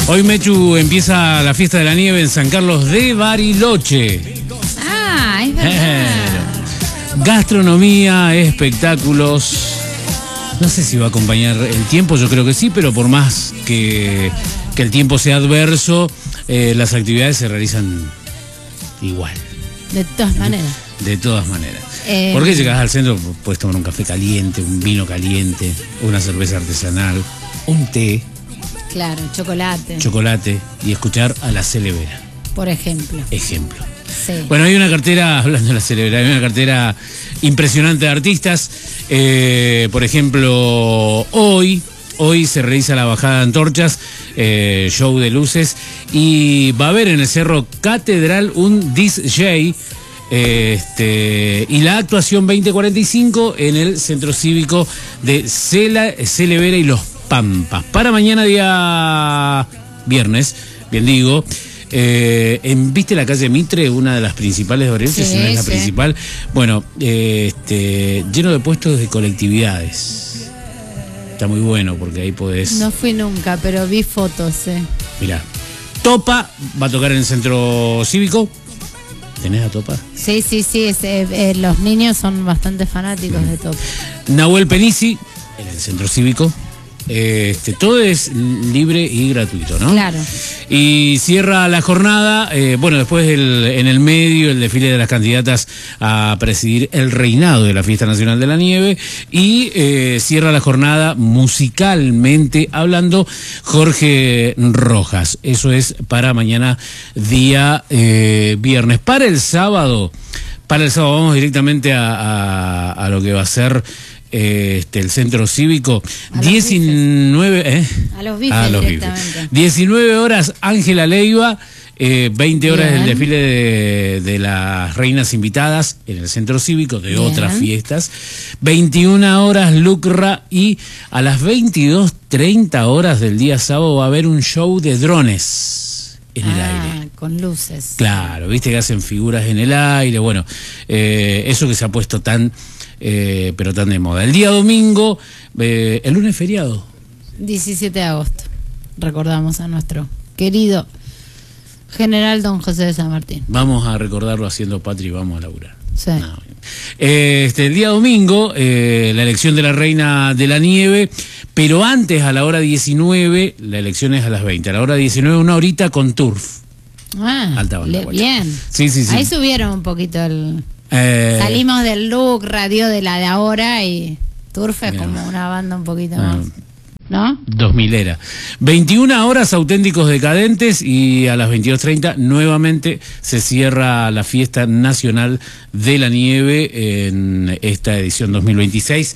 Hoy, Mechu, empieza la fiesta de la nieve en San Carlos de Bariloche. Ah, es verdad. Gastronomía, espectáculos. No sé si va a acompañar el tiempo, yo creo que sí, pero por más que el tiempo sea adverso, las actividades se realizan igual. De todas maneras. De todas maneras. ¿Por qué llegas al centro? Puedes tomar un café caliente, un vino caliente, una cerveza artesanal, un té. Claro, chocolate. Chocolate y escuchar a La Celebera. Por ejemplo. Ejemplo. Sí. Bueno, hay una cartera, hablando de La Celebera, hay una cartera impresionante de artistas. Por ejemplo, hoy se realiza la bajada de antorchas, show de luces, y va a haber en el Cerro Catedral un DJ, y la actuación 2045 en el Centro Cívico de Celebera y Los Pampas. Para mañana, día viernes, bien digo, ¿viste la calle Mitre, una de las principales de Bariloche? Sí, si no es la sí. principal. Bueno, lleno de puestos de colectividades. Está muy bueno porque ahí podés... No fui nunca, pero vi fotos, Mirá, Topa va a tocar en el Centro Cívico. ¿Tenés a Topa? Sí, los niños son bastante fanáticos de Topa. Nahuel Penisi en el Centro Cívico. Todo es libre y gratuito, ¿no? Claro. Y cierra la jornada, después en el medio el desfile de las candidatas a presidir el reinado de la Fiesta Nacional de la Nieve, y cierra la jornada musicalmente hablando Jorge Rojas. Eso es para mañana, día viernes. Para el sábado vamos directamente a lo que va a ser el Centro Cívico. A 19 A los bifes directamente. 19 horas Ángela Leiva, 20 horas Bien. el desfile de las reinas invitadas en el Centro Cívico de Bien. otras fiestas, 21 horas Lucra, y a las 22:30 horas del día sábado va a haber un show de drones en el aire. Con luces. Claro, viste que hacen figuras en el aire, bueno, eso que se ha puesto pero tan de moda. El día domingo, el lunes feriado. 17 de agosto. Recordamos a nuestro querido general don José de San Martín. Vamos a recordarlo haciendo patria y vamos a laburar. Sí. No. El día domingo, la elección de la reina de la nieve, pero antes, a la hora 19, la elección es a las 20. A la hora 19, una horita con turf. Alta banda, Bien. Sí. Ahí subieron un poquito salimos del look radio de la de ahora, y Turf es como una banda un poquito más, ¿no? 2000 era. 21 horas Auténticos Decadentes, y a las 22:30 nuevamente se cierra la Fiesta Nacional de la Nieve en esta edición 2026.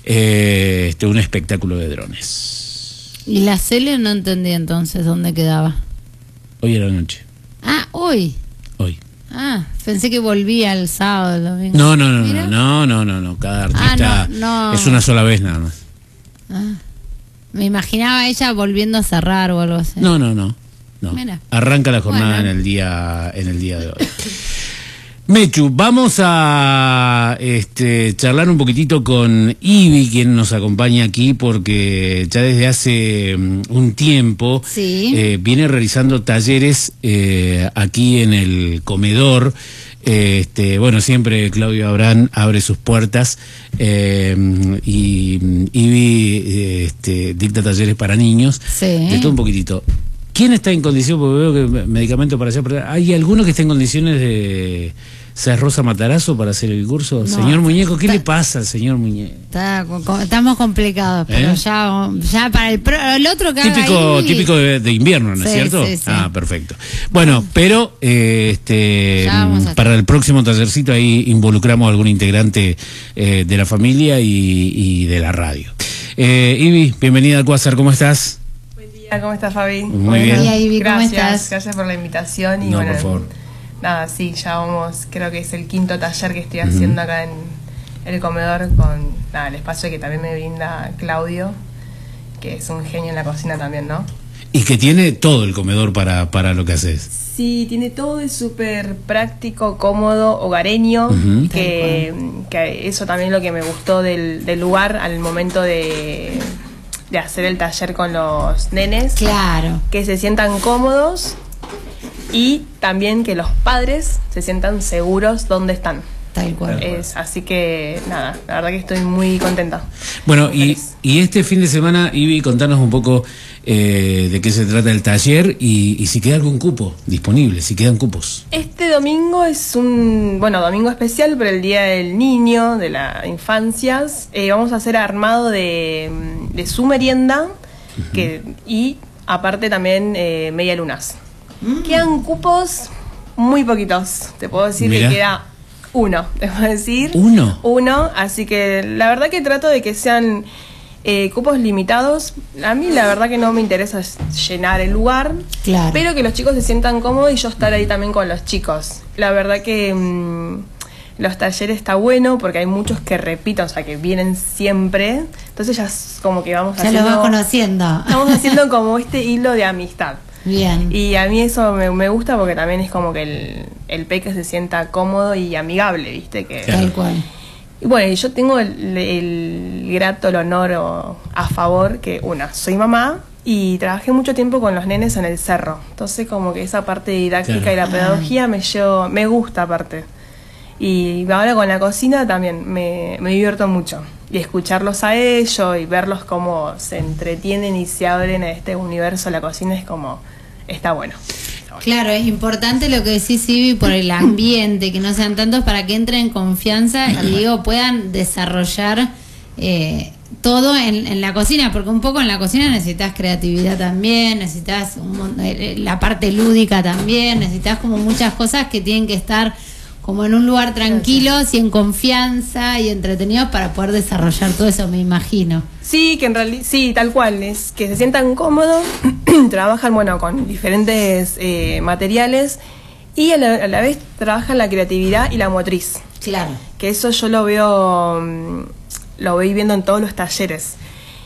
Un espectáculo de drones. Y la Cele no entendí entonces dónde quedaba. Hoy a la noche. Hoy. Pensé que volvía el sábado, el domingo. No. Cada artista es una sola vez nada más. Me imaginaba ella volviendo a cerrar o algo así. No. Mira. Arranca la jornada en el día de hoy. Mechu, vamos a charlar un poquitito con Ivi, quien nos acompaña aquí, porque ya desde hace un tiempo viene realizando talleres aquí en el comedor. Siempre Claudio Abrán abre sus puertas, y Ivi dicta talleres para niños, de todo un poquitito. ¿Quién está en condición? Porque veo que medicamento para allá, pero ¿hay alguno que esté en condiciones de ser Rosa Matarazzo para hacer el curso? No, señor Muñeco, ¿qué le pasa al señor Muñeco? Estamos complicados, pero ya para el otro que típico de invierno, ¿no es cierto? Sí. Perfecto. Bueno, pero para el próximo tallercito ahí involucramos a algún integrante de la familia y de la radio. Ivi, bienvenida al Cuásar, ¿cómo estás? ¿Cómo estás, Fabi? Muy bien. Ivy, ¿cómo estás? Gracias por la invitación. Y por favor. Nada, ya vamos, creo que es el quinto taller que estoy haciendo acá en el comedor, con el espacio que también me brinda Claudio, que es un genio en la cocina también, ¿no? Y que tiene todo el comedor para lo que haces. Sí, tiene todo, es súper práctico, cómodo, hogareño, que eso también es lo que me gustó del lugar al momento de de hacer el taller con los nenes. Claro. Que se sientan cómodos y también que los padres se sientan seguros donde están. Tal cual. Así que nada, la verdad que estoy muy contenta. Bueno, y este fin de semana, Ivy, contanos un poco de qué se trata el taller y si queda algún cupo disponible, si quedan cupos. Este domingo es un domingo especial por el Día del Niño, de las infancias. Vamos a hacer armado de su merienda y aparte también medialunas. Quedan cupos muy poquitos, te puedo decir. Mirá. Que queda uno, te puedo decir. ¿Uno? Así que la verdad que trato de que sean cupos limitados. A mí la verdad que no me interesa llenar el lugar, claro, pero que los chicos se sientan cómodos y yo estar ahí también con los chicos. La verdad que los talleres está bueno porque hay muchos que repiten, o sea, que vienen siempre. Entonces ya es como que vamos haciendo... Ya los vas conociendo. Estamos haciendo como este hilo de amistad. Bien. Y a mí eso me gusta porque también es como que el peque se sienta cómodo y amigable, ¿viste? Que, tal cual. Y bueno, yo tengo el grato, el honor a favor que, soy mamá y trabajé mucho tiempo con los nenes en el cerro. Entonces como que esa parte didáctica, claro, y la pedagogía me gusta aparte. Y ahora con la cocina también me divierto mucho. Y escucharlos a ellos y verlos cómo se entretienen y se abren a este universo, la cocina es como... Está bueno. Claro, es importante lo que decís, Ivy, por el ambiente, que no sean tantos para que entren en confianza y puedan desarrollar todo en la cocina, porque un poco en la cocina necesitas creatividad también, necesitas la parte lúdica también, necesitas como muchas cosas que tienen que estar como en un lugar tranquilos y en confianza y entretenidos para poder desarrollar todo eso, me imagino. Sí, que en realidad, sí, tal cual, es que se sientan cómodos, trabajan, con diferentes materiales y a la vez trabajan la creatividad y la motriz. Claro. Que eso yo lo voy viendo en todos los talleres.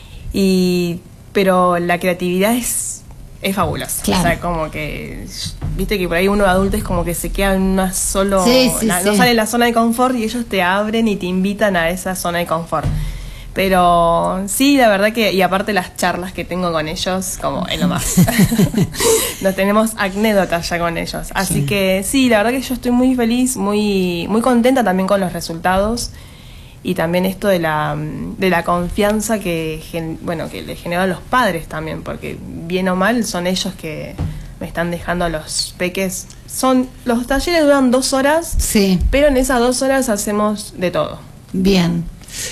Pero la creatividad es fabulosa. Claro. O sea, como que, viste que por ahí uno de adulto es como que se queda en una solo... no sale en la zona de confort y ellos te abren y te invitan a esa zona de confort. Pero sí, la verdad que... Y aparte las charlas que tengo con ellos, como es lo más. Nos tenemos anécdotas ya con ellos. Así que sí, la verdad que yo estoy muy feliz, muy, muy contenta también con los resultados. Y también esto de la confianza que le genera a los padres también, porque bien o mal son ellos que me están dejando a los peques. Los talleres duran 2 horas, sí, pero en esas 2 horas hacemos de todo. Bien.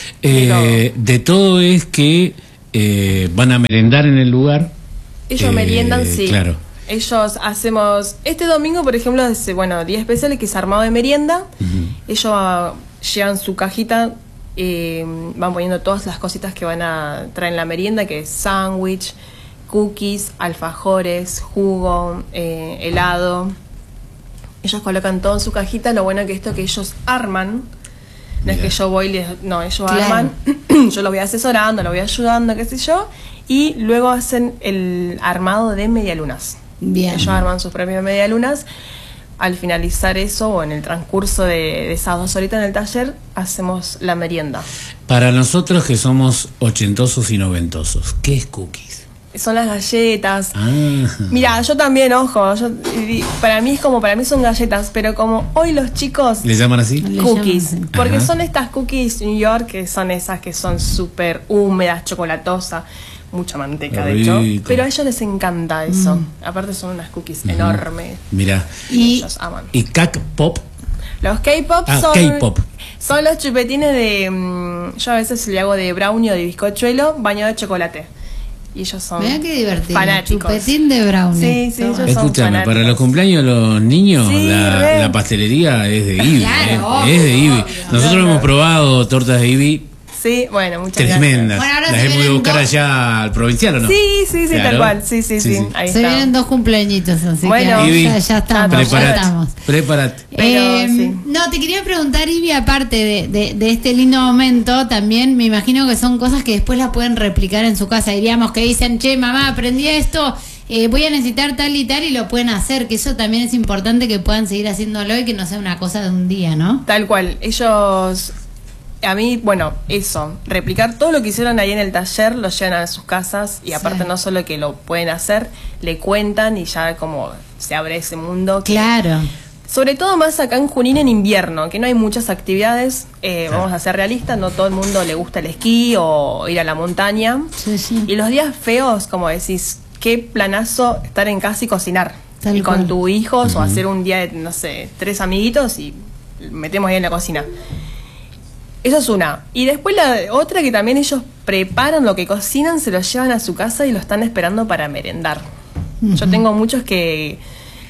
De todo es que van a merendar en el lugar. Ellos meriendan, sí. Claro. Ellos hacemos... Este domingo, por ejemplo, día especial que es armado de merienda. Ellos llevan su cajita, van poniendo todas las cositas que van a traer en la merienda, que es sándwich, cookies, alfajores, jugo, helado. Ellos colocan todo en su cajita. Lo bueno que esto que ellos arman, no es que yo voy ellos arman, yo lo voy asesorando, lo voy ayudando, qué sé yo, y luego hacen el armado de medialunas. Bien. Ellos arman sus propias medialunas. Al finalizar eso, o en el transcurso de esas 2 horitas en el taller, hacemos la merienda. Para nosotros que somos ochentosos y noventosos, ¿qué es cookies? Son las galletas. Mira, yo también, ojo, para mí son galletas, pero como hoy los chicos... ¿Le llaman así? Cookies. Porque son estas cookies New York, que son esas que son súper húmedas, chocolatosas, mucha manteca, de hecho. Pero a ellos les encanta eso. Aparte son unas cookies enormes. Mira. Ellos aman. ¿Y K-pop? Los K-pop son los chupetines de... yo a veces le hago de brownie o de bizcochuelo bañado de chocolate. Y ellos son fanáticos. Chupetín de brownie. Sí, ellos Escúchame, para los cumpleaños de los niños, la pastelería es de Ivy. Claro, es de Ivy. Nosotros hemos probado tortas de Ivy. Sí, bueno, muchas tremendas. gracias. Bueno, las hemos ido a buscar allá al provincial, ¿o no? Sí, claro. Tal cual. Sí. Ahí se vienen 2 cumpleañitos, así bueno, que ya estamos. Prepárate. No, te quería preguntar, Ivy, aparte de este lindo momento, también me imagino que son cosas que después las pueden replicar en su casa. Diríamos que dicen, che, mamá, aprendí esto, voy a necesitar tal y tal, y lo pueden hacer, que eso también es importante, que puedan seguir haciéndolo y que no sea una cosa de un día, ¿no? Tal cual. Ellos... A mí, bueno, eso, replicar todo lo que hicieron ahí en el taller, lo llevan a sus casas y aparte no solo que lo pueden hacer, le cuentan y ya como se abre ese mundo. Claro. Sobre todo más acá en Junín en invierno, que no hay muchas actividades, vamos a ser realistas, no todo el mundo le gusta el esquí o ir a la montaña. Sí, sí. Y los días feos, como decís, qué planazo estar en casa y cocinar. Tal y con cual. tus hijos o hacer un día de, no sé, 3 amiguitos y metemos ahí en la cocina. Eso es una. Y después la otra que también ellos preparan lo que cocinan, se lo llevan a su casa y lo están esperando para merendar. Yo tengo muchos que,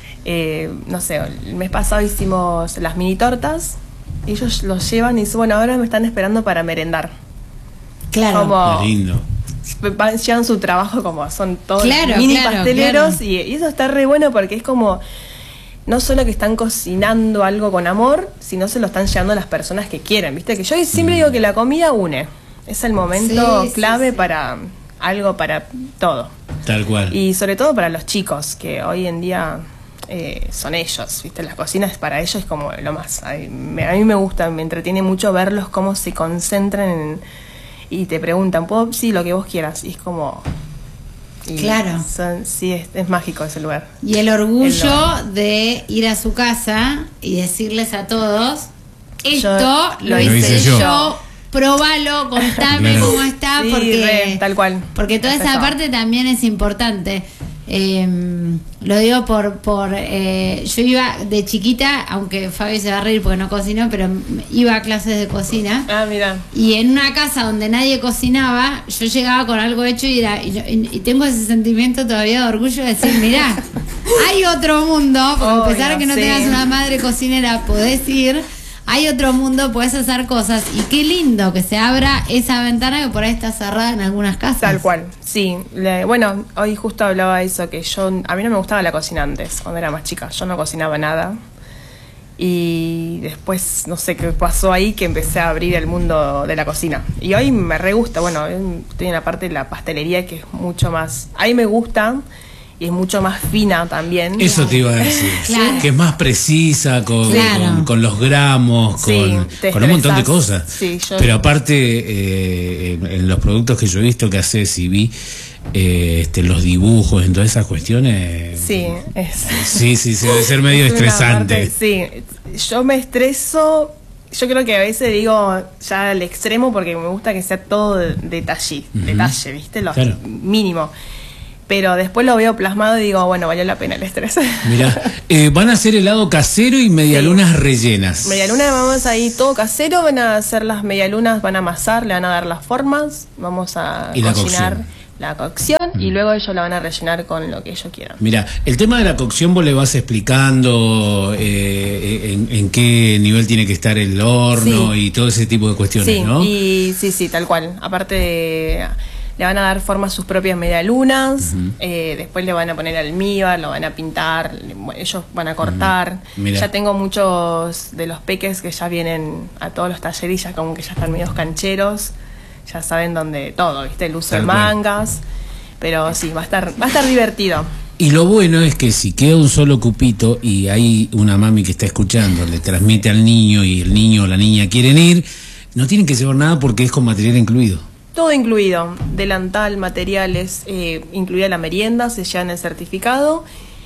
no sé, el mes pasado hicimos las mini tortas, y ellos los llevan y dicen, bueno, ahora me están esperando para merendar. Claro. Como, Qué lindo. llevan su trabajo como son todos Claro, mini claro, pasteleros claro. y eso está re bueno porque es como no solo que están cocinando algo con amor, sino se lo están llevando a las personas que quieren, ¿viste? Que yo siempre digo que la comida une, es el momento clave para algo, para todo. Tal cual. Y sobre todo para los chicos, que hoy en día son ellos, ¿viste? Las cocinas para ellos es como lo más. A mí me gusta, me entretiene mucho verlos cómo se concentran y te preguntan, ¿puedo? Sí, lo que vos quieras. Y es como... Claro. Sí, es mágico ese lugar. Y el orgullo de ir a su casa y decirles a todos, esto lo hice yo, probalo, contame Claro. cómo está, Sí, porque tal cual. porque toda Es esa eso. parte también es importante. Lo digo por yo iba de chiquita, aunque Fabi se va a reír porque no cocinó, pero iba a clases de cocina. Ah, mira. Y en una casa donde nadie cocinaba, yo llegaba con algo hecho y tengo ese sentimiento todavía de orgullo de decir, mirá, hay otro mundo, porque a pesar de que no sí. tengas una madre cocinera, podés ir, hay otro mundo, podés hacer cosas, y qué lindo que se abra esa ventana que por ahí está cerrada en algunas casas. Tal cual, sí. Bueno, hoy justo hablaba de eso, que a mí no me gustaba la cocina antes, cuando era más chica. Yo no cocinaba nada. Y después, no sé qué pasó ahí, que empecé a abrir el mundo de la cocina. Y hoy me re gusta. Bueno, estoy en la parte de la pastelería, que es mucho más... Ahí me gusta, y es mucho más fina también. Eso te iba a decir. Claro. Que es más precisa Claro. con los gramos, Sí, te con un montón de estresás. cosas. Sí, Pero aparte, en los productos que yo he visto que haces y vi, los dibujos, en todas esas cuestiones. Sí, Sí, debe ser medio es una estresante. parte- sí, yo me estreso. Yo creo que a veces digo ya al extremo porque me gusta que sea todo detalle, ¿viste? Lo Claro. mínimo. Pero después lo veo plasmado y digo, bueno, valió la pena el estrés. Mirá, van a hacer helado casero y medialunas rellenas. Medialuna, vamos ahí todo casero, van a hacer las medialunas, van a amasar, le van a dar las formas, vamos a Y la cocinar cocción. la cocción y luego ellos la van a rellenar con lo que ellos quieran. Mira, el tema de la cocción vos le vas explicando en qué nivel tiene que estar el horno Sí. y todo ese tipo de cuestiones, Sí, ¿no? y sí, tal cual. Aparte le van a dar forma a sus propias medialunas, después le van a poner almíbar, lo van a pintar, ellos van a cortar. Mira. Ya tengo muchos de los peques que ya vienen a todos los talleres, ya como que ya están medios cancheros, ya saben dónde todo, ¿viste? El uso Tal de cual. mangas, pero sí, va a estar divertido. Y lo bueno es que si queda un solo cupito y hay una mami que está escuchando, le transmite al niño y el niño o la niña quieren ir, no tienen que llevar nada porque es con material incluido. Todo incluido, delantal, materiales, incluida la merienda, se llevan el certificado.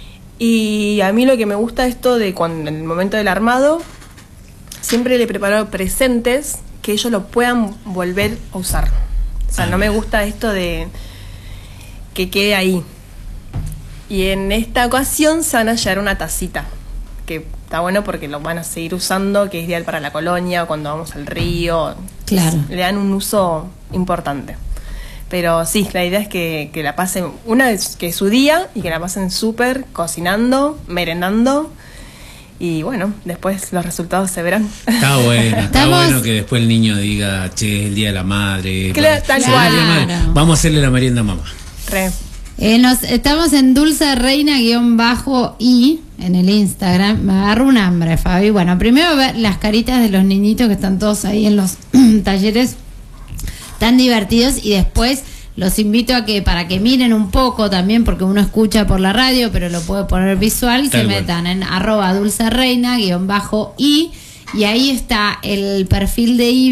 Y a mí lo que me gusta esto de cuando en el momento del armado, siempre le preparo presentes que ellos lo puedan volver a usar. O sea, no me gusta esto de que quede ahí. Y en esta ocasión se van a llevar una tacita, que está bueno porque lo van a seguir usando, que es ideal para la colonia, cuando vamos al río. Claro. Le dan un uso importante. Pero sí, la idea es que la pasen, una vez que es su día, y que la pasen súper, cocinando, merendando. Y bueno, después los resultados se verán. Está bueno, está Estamos- bueno que después el niño diga, che, es el día de la madre. Claro, tal es el día de la madre. cual. Vamos a hacerle la merienda a mamá. Re. Estamos en Dulce Reina_i en el Instagram. Me agarro un hambre, Fabi. Bueno, primero ver las caritas de los niñitos que están todos ahí en los talleres tan divertidos, y después los invito a que para que miren un poco también, porque uno escucha por la radio pero lo puede poner visual, Tal se cual. metan en @dulcereina_i y ahí está el perfil de Ivy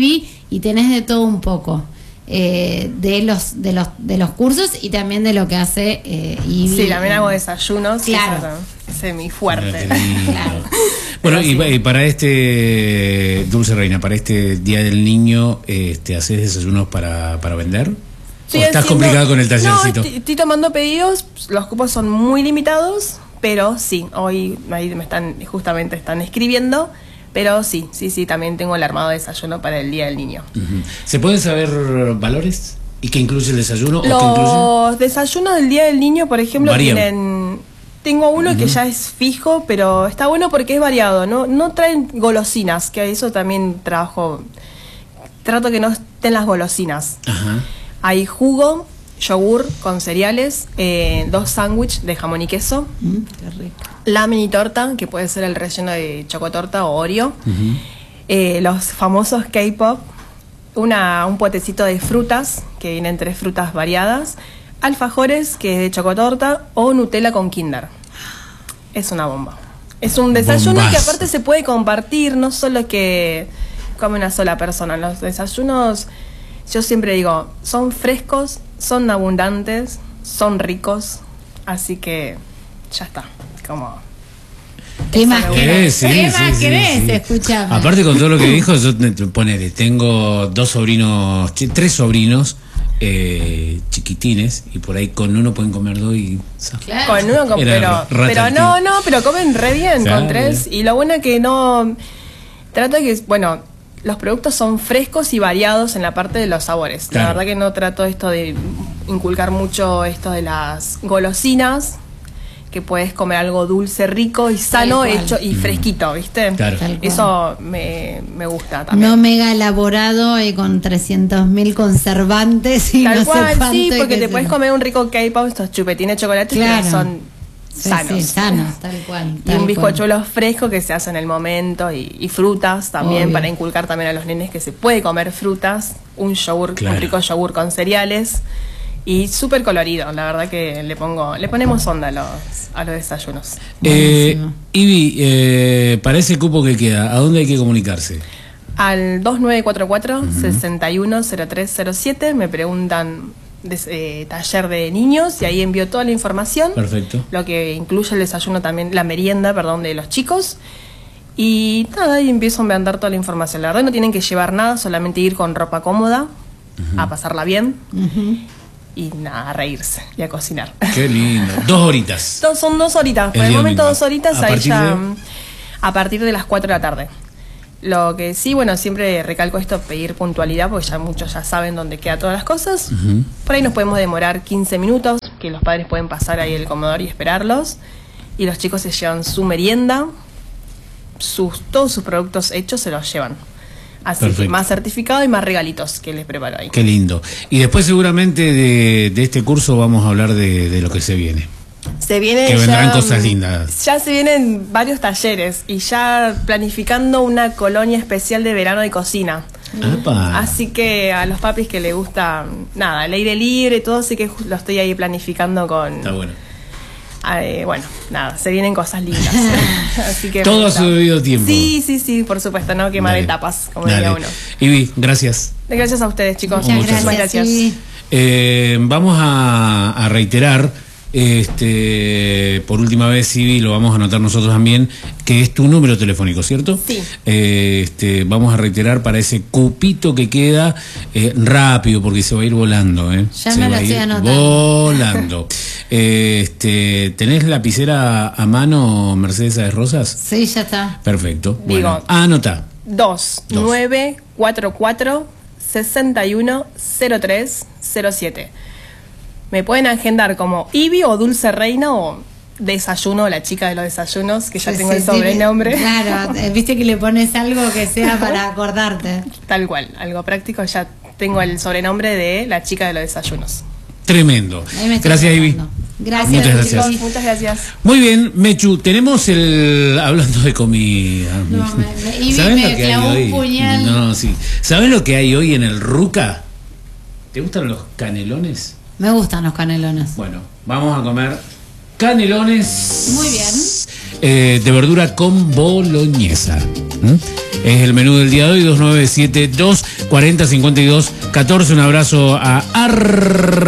y tenés de todo un poco. De los cursos y también de lo que hace Ivy. Sí, también hago desayunos. Claro. Ese es mi fuerte. Claro. Bueno, y para este, Dulce Reina, para este Día del Niño, ¿haces desayunos para vender? ¿O estás complicada con el tallercito? No, estoy tomando pedidos, los cupos son muy limitados, pero sí, hoy ahí justamente están escribiendo. Pero sí, también tengo el armado de desayuno para el Día del Niño. ¿Se pueden saber valores? ¿Y qué incluye el desayuno? Los desayunos del Día del Niño, por ejemplo, tengo uno que ya es fijo, pero está bueno porque es variado, no traen golosinas, que eso también trato que no estén las golosinas. Ajá. Hay jugo, yogur con cereales, 2 sándwiches de jamón y queso. Qué rico. La mini torta, que puede ser el relleno de chocotorta o Oreo. Los famosos K-pop. Un potecito de frutas, que vienen 3 frutas variadas. Alfajores, que es de chocotorta, o Nutella con Kinder. Es una bomba. Es un desayuno que aparte se puede compartir, no solo que come una sola persona. Los desayunos, yo siempre digo, son frescos, son abundantes, son ricos, así que ya está. ¿Qué más querés? Sí, ¿Qué más querés? Sí. Escuchame. Aparte con todo lo que dijo, yo tengo 3 sobrinos chiquitines, y por ahí con uno pueden comer 2 y... Claro. Con uno, pero comen re bien, claro, con 3. Y lo bueno es que trato de que, los productos son frescos y variados en la parte de los sabores. Claro. La verdad que no trato esto de inculcar mucho esto de las golosinas, que puedes comer algo dulce, rico y sano, hecho y fresquito, ¿viste? Claro. Eso me gusta también. No mega elaborado y con 300.000 conservantes y tal no cual, sé cuánto. Sí, porque te puedes comer un rico K-pop, estos chupetines de chocolate, claro, que son sanos. Sí, sanos, tal cual. Y un bizcochuelo fresco que se hace en el momento, y frutas también, obvio, para inculcar también a los nenes que se puede comer frutas, un yogur, claro, un rico yogur con cereales. Y súper colorido, la verdad que le ponemos onda a los desayunos. Ivy, para ese cupo que queda, ¿a dónde hay que comunicarse? Al 2944-610307, me preguntan taller de niños, y ahí envío toda la información. Perfecto. Lo que incluye el desayuno también, la merienda, de los chicos. Y nada, ahí empiezo a mandar toda la información. La verdad no tienen que llevar nada, solamente ir con ropa cómoda, a pasarla bien. Y nada, a reírse y a cocinar. Qué lindo. 2 horitas. Son 2 horitas. Por el momento 2 horitas, ahí ya a partir de las 4 de la tarde. Lo que sí, siempre recalco esto, pedir puntualidad, porque ya muchos ya saben dónde quedan todas las cosas. Por ahí nos podemos demorar 15 minutos, que los padres pueden pasar ahí el comedor y esperarlos. Y los chicos se llevan su merienda, todos sus productos hechos se los llevan. Así perfecto, que más certificado y más regalitos que les preparo ahí. Qué lindo. Y después seguramente de este curso vamos a hablar de lo que se viene. Se viene, que vendrán cosas lindas. Ya se vienen varios talleres y ya planificando una colonia especial de verano de cocina. Así que a los papis que les gusta el aire libre y todo, así que lo estoy ahí planificando con... Está bueno. Se vienen cosas lindas. Así que todo a su debido tiempo. Sí, por supuesto, no quemar etapas, como diría uno. Ivy, gracias. Gracias a ustedes, chicos. Muchas gracias. Vamos a reiterar por última vez, Ivy, lo vamos a anotar nosotros también, que es tu número telefónico, ¿cierto? Sí. Vamos a reiterar para ese cupito que queda, rápido, porque se va a ir volando, Ya se me va lo estoy anotando. Volando. ¿Tenés lapicera a mano, Mercedes de Rosas? Sí, ya está. Perfecto. Bueno, anota. 2944-610307. Me pueden agendar como Ivy o Dulce Reina o Desayuno, la chica de los desayunos, que ya tengo el sobrenombre. Claro, viste que le pones algo que sea para acordarte. Tal cual, algo práctico, ya tengo el sobrenombre de la chica de los desayunos. Tremendo. Gracias, Ivy. Gracias. Muchas gracias. Chicos, muchas gracias. Muy bien, Mechu, tenemos hablando de comida. Ivy me clavó un puñal. No, sí. ¿Sabes lo que hay hoy en el Ruca? ¿Te gustan los canelones? Me gustan los canelones. Bueno, vamos a comer canelones. Muy bien. de verdura con boloñesa. Es el menú del día de hoy, 2972 40 52 14. Un abrazo a